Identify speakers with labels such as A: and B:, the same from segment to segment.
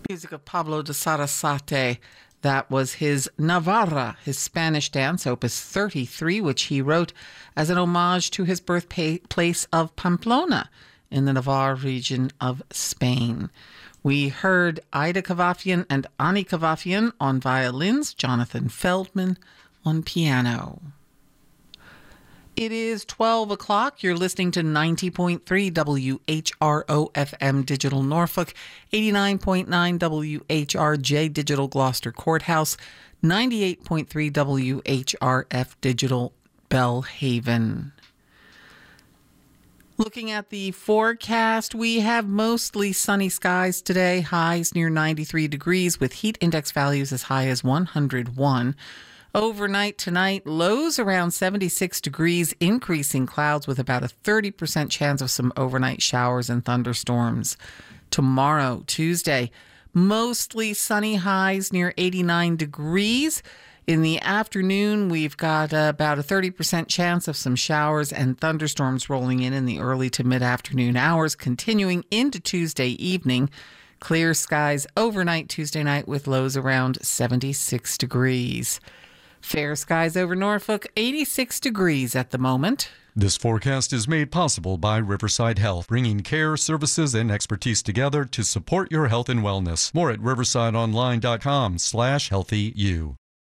A: Music of Pablo de Sarasate. That was his Navarra, his Spanish dance, opus 33, which he wrote as an homage to his birthplace of Pamplona in the Navarre region of Spain. We heard Ida Kavafian and Ani Kavafian on violins, Jonathan Feldman on piano. It is 12 o'clock. You're listening to 90.3 WHRO FM Digital Norfolk, 89.9 WHRJ Digital Gloucester Courthouse, 98.3 WHRF Digital Bellhaven. Looking at the forecast, we have mostly sunny skies today, highs near 93 degrees with heat index values as high as 101. Overnight tonight, lows around 76 degrees, increasing clouds with about a 30% chance of some overnight showers and thunderstorms. Tomorrow, Tuesday, mostly sunny, highs near 89 degrees. In the afternoon, we've got about a 30% chance of some showers and thunderstorms rolling in the early to mid-afternoon hours, continuing into Tuesday evening. Clear skies overnight Tuesday night with lows around 76 degrees. Fair skies over Norfolk, 86 degrees at the moment.
B: This forecast is made possible by Riverside Health, bringing care, services, and expertise together to support your health and wellness. More at riversideonline.com/healthyu.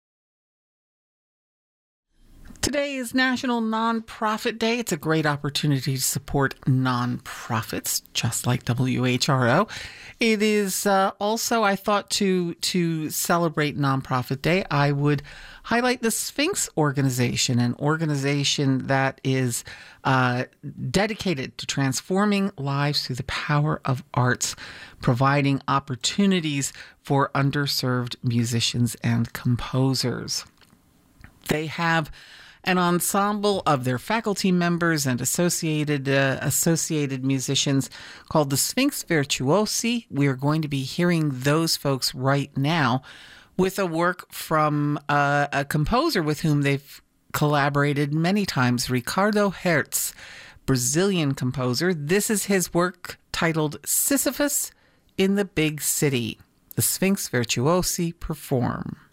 A: Today is National Nonprofit Day. It's a great opportunity to support nonprofits, just like WHRO. It is also, I thought, to celebrate Nonprofit Day, I would highlight the Sphinx organization, an organization that is dedicated to transforming lives through the power of arts, providing opportunities for underserved musicians and composers. They have an ensemble of their faculty members and associated musicians called the Sphinx Virtuosi. We are going to be hearing those folks right now with a work from a composer with whom they've collaborated many times, Ricardo Hertz, Brazilian composer. This is his work titled Sisyphus in the Big City. The Sphinx Virtuosi perform.